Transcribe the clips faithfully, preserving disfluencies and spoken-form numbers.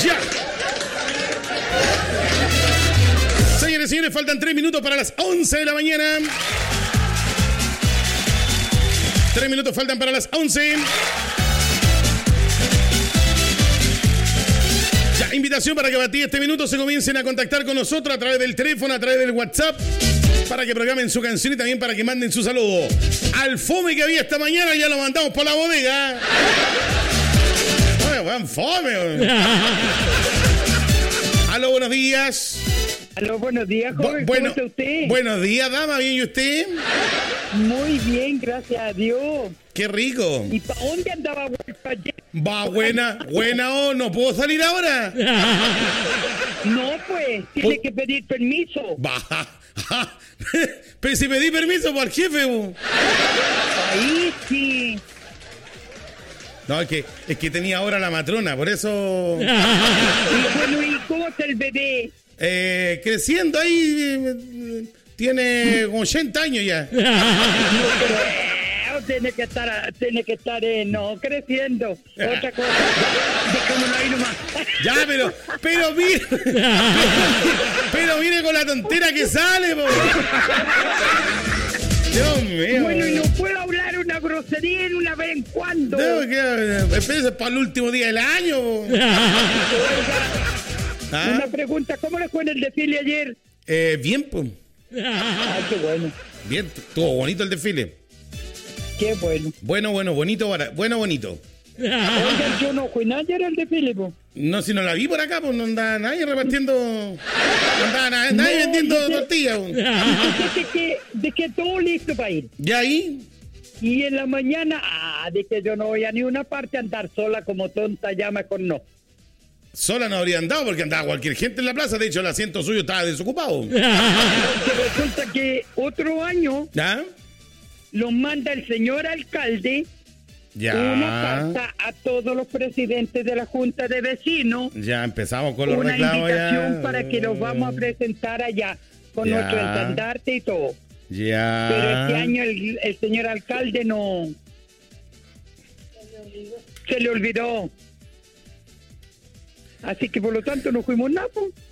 Ya. Señores y señores, faltan tres minutos para las once de la mañana. Tres minutos faltan para las once. Ya, invitación para que a partir de este minuto se comiencen a contactar con nosotros a través del teléfono, a través del WhatsApp, para que programen su canción y también para que manden su saludo. Al fome que había esta mañana ya lo mandamos por la bodega. Oye, buen fome. Aló, buenos días. Aló, buenos días, joven. Bu- bueno, ¿cómo está usted? Buenos días, dama. ¿Bien y usted? Muy bien, gracias a Dios. ¡Qué rico! ¿Y para dónde andaba ayer? Va, buena, buena, oh, ¿no puedo salir ahora? No, pues, tiene que pedir permiso. Va, pero si pedí permiso para el jefe. Bo. Ahí sí. No, es que, es que tenía ahora la matrona, por eso... Y bueno, ¿y cómo está el bebé? Eh, creciendo ahí, eh, tiene ochenta años ya. No creo, tiene que estar, tiene que estar, eh, no, creciendo. Otra cosa, dejémoslo ahí nomás. Ya, pero, pero mire, pero mire con la tontera que sale, po. Dios mío. Bueno, y no puedo hablar una grosería en una vez en cuando. No, que espérese para el último día del año. ¿Ah? Una pregunta, ¿cómo le fue en el desfile ayer? Eh, bien, pues. Ay, qué bueno. Bien, estuvo bonito el desfile. Qué bueno. Bueno, bueno, bonito, bueno, bonito. Oiga, yo no fui ayer al desfile, po. No, si no la vi por acá, pues no andaba nadie repartiendo, no andaba nadie, nadie no, vendiendo tortillas. De que, de que todo listo para ir. ¿Ya ahí? Y en la mañana, ah, de que yo no voy a ni una parte a andar sola como tonta, ya mejor no. Sola no habría andado porque andaba cualquier gente en la plaza. De hecho, el asiento suyo estaba desocupado. Porque resulta que otro año ¿ya? Lo manda el señor alcalde ya. Una carta a todos los presidentes de la Junta de Vecinos. Ya empezamos con los una reclamos. Una invitación ya. para que nos vamos a presentar allá con ya. Nuestro estandarte y todo. Ya. Pero este año el, el señor alcalde no... Se le olvidó. Así que por lo tanto no fuimos nada.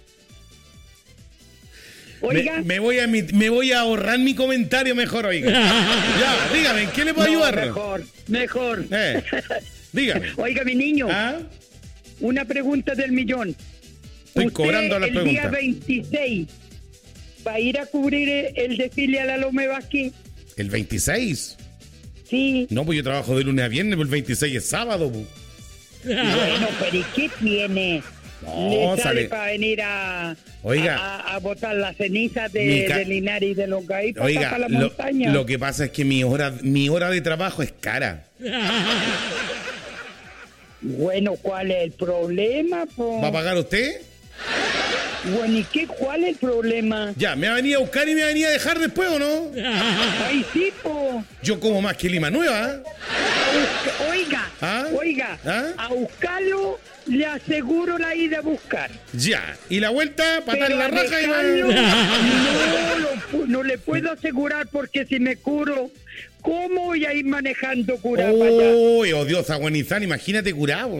Oiga. Me, me, voy a, me voy a ahorrar mi comentario mejor, oiga. Ya, dígame, ¿en qué le puedo no, ayudar? Mejor, mejor. Eh, dígame. Oiga, mi niño. ¿Ah? Una pregunta del millón. Estoy Usted, cobrando las el preguntas. El día veintiséis, ¿va a ir a cubrir el desfile a la Lome Vázquez? ¿El veintiséis? Sí. No, pues yo trabajo de lunes a viernes, pues el veintiséis es sábado. Pues. Bueno, pero ¿y qué tiene? No, Le sale, sale para venir a, oiga, a, a botar las cenizas de, ca... de Linares y de los Gaitos para la lo, montaña. Lo que pasa es que mi hora, mi hora de trabajo es cara. Bueno, ¿cuál es el problema, po? ¿Va a pagar usted? Bueno, ¿y qué? ¿Cuál es el problema? Ya, ¿me va a venir a buscar y me va a venir a dejar después o no? Ay, sí, po. Yo como más que Lima Nueva. Oiga, ¿Ah? oiga, ¿Ah? a buscarlo le aseguro la ida a buscar. Ya, y la vuelta, patar la raja dejarlo, y... No, lo, no le puedo asegurar porque si me curo, ¿cómo voy a ir manejando curado para allá? Uy, odiosa Guanizán, imagínate curado.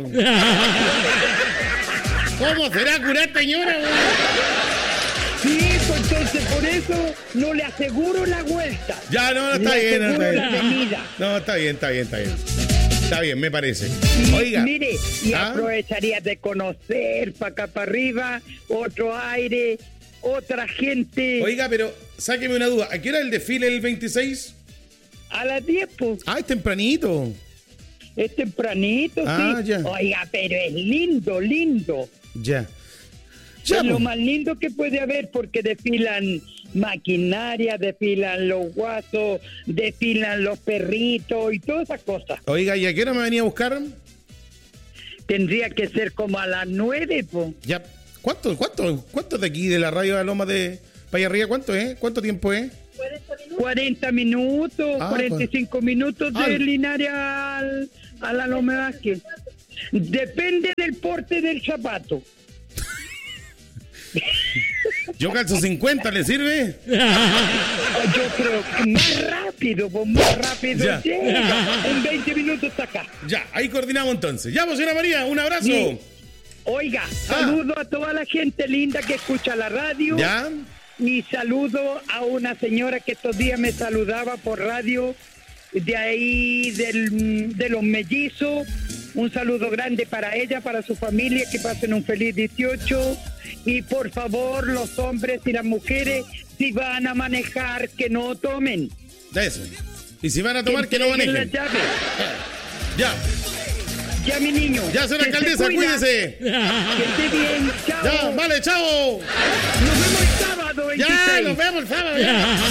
¿Cómo será curar, señora? Sí, pues entonces por eso no le aseguro la vuelta. Ya, no, no está le bien. No está la bien. venida. No, está bien, está bien, está bien. Está bien, me parece. Oiga. Mire, y ¿ah? aprovecharía de conocer para acá para arriba, otro aire, otra gente. Oiga, pero sáqueme una duda. ¿A qué hora el desfile el veintiséis? A las diez, pues. Ah, es tempranito. Es tempranito, ah, sí. Ya. Oiga, pero es lindo, lindo. Ya. Ya es lo más lindo que puede haber porque desfilan maquinaria, desfilan los guasos, desfilan los perritos y todas esas cosas. Oiga, ¿y a qué hora me venía a buscar? Tendría que ser como a las nueve, po. Ya. ¿Cuánto, cuánto, cuánto de aquí de la radio de Loma de para allá arriba? ¿Cuánto es? ¿Cuánto tiempo es? cuarenta minutos, ah, cuarenta y cinco pues. minutos de ah. Linares al, a la Loma Vázquez. Depende del porte del zapato. Yo calzo cincuenta, ¿le sirve? Yo creo que más rápido, pues más rápido ya. llega. En veinte minutos está acá. Ya, ahí coordinamos entonces. Ya, pues, señora María, un abrazo. Sí. Oiga, saludo ah. a toda la gente linda que escucha la radio. ¿Ya? Y saludo a una señora que estos días me saludaba por radio, de ahí del, de los mellizos. Un saludo grande para ella, para su familia, que pasen un feliz dieciocho. Y por favor, los hombres y las mujeres, si van a manejar, que no tomen. De eso. Y si van a tomar, que, que no manejen. La llave. Ya. Ya, mi niño. Ya, señora alcaldesa, cuídese. Que esté bien. Chao. Ya, vale, chao. Nos vemos el sábado. Ya, nos vemos el sábado. Ya.